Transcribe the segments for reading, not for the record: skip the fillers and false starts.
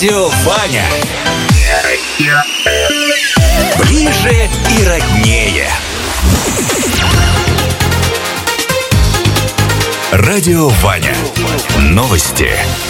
Радио Ваня. Ближе и роднее. Радио Ваня. Новости.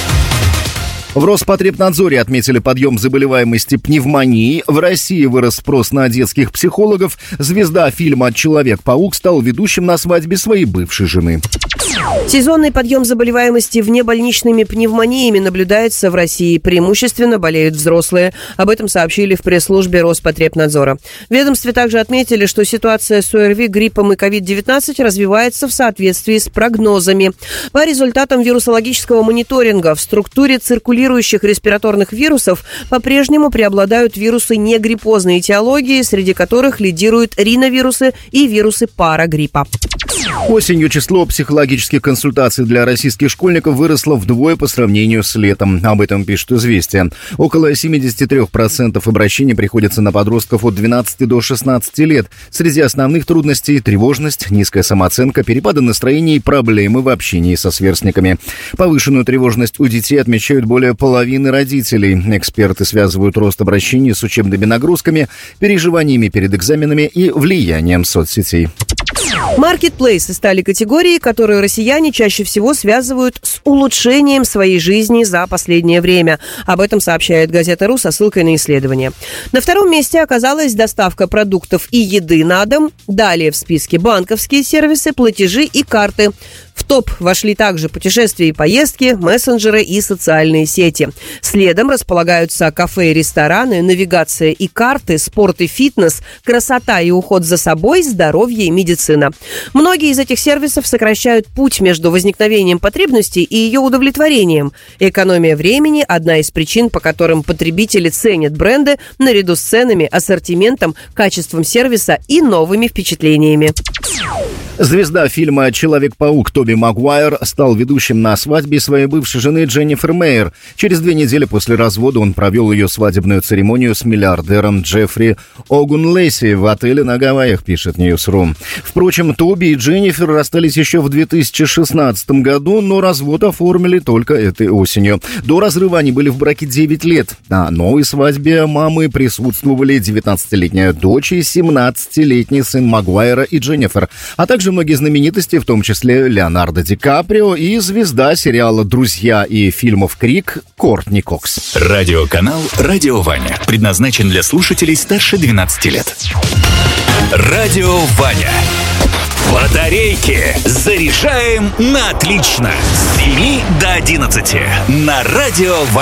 В Роспотребнадзоре отметили подъем заболеваемости пневмонией. В России вырос спрос на детских психологов. Звезда фильма «Человек-паук» стал ведущим на свадьбе своей бывшей жены. Сезонный подъем заболеваемости внебольничными пневмониями наблюдается в России. Преимущественно болеют взрослые. Об этом сообщили в пресс-службе Роспотребнадзора. В ведомстве также отметили, что ситуация с ОРВИ, гриппом и COVID-19 развивается в соответствии с прогнозами. По результатам вирусологического мониторинга в структуре циркулирующих респираторных вирусов по-прежнему преобладают вирусы негриппозной этиологии, среди которых лидируют риновирусы и вирусы парагриппа. Осенью число психологических консультаций для российских школьников выросло вдвое по сравнению с летом. Об этом пишет «Известия». Около 73% обращений приходится на подростков от 12 до 16 лет. Среди основных трудностей – тревожность, низкая самооценка, перепады настроения и проблемы в общении со сверстниками. Повышенную тревожность у детей отмечают более половины родителей. Эксперты связывают рост обращений с учебными нагрузками, переживаниями перед экзаменами и влиянием соцсетей. Маркетплейсы стали категорией, которую россияне чаще всего связывают с улучшением своей жизни за последнее время. Об этом сообщает газета «Ру» со ссылкой на исследование. На втором месте оказалась доставка продуктов и еды на дом. Далее в списке банковские сервисы, платежи и карты. В топ вошли также путешествия и поездки, мессенджеры и социальные сети. Следом располагаются кафе и рестораны, навигация и карты, спорт и фитнес, красота и уход за собой, здоровье и медицина. Многие из этих сервисов сокращают путь между возникновением потребности и ее удовлетворением. Экономия времени – одна из причин, по которым потребители ценят бренды наряду с ценами, ассортиментом, качеством сервиса и новыми впечатлениями. Звезда фильма «Человек-паук» Тоби Магуайр стал ведущим на свадьбе своей бывшей жены Дженнифер Мейер. Через 2 недели после развода он провел ее свадебную церемонию с миллиардером Джеффри Огунлейси в отеле на Гавайях, пишет Ньюсрум. Впрочем, Тоби и Дженнифер расстались еще в 2016 году, но развод оформили только этой осенью. До разрыва они были в браке 9 лет. На новой свадьбе мамы присутствовали 19-летняя дочь и 17-летний сын Магуайра и Дженнифер, а также многие знаменитости, в том числе Леонардо Ди Каприо и звезда сериала «Друзья» и фильмов «Крик» Кортни Кокс. Радиоканал «Радио Ваня» предназначен для слушателей старше 12 лет. Радио Ваня. Батарейки заряжаем на отлично. С 7 до 11 на Радио Ваня.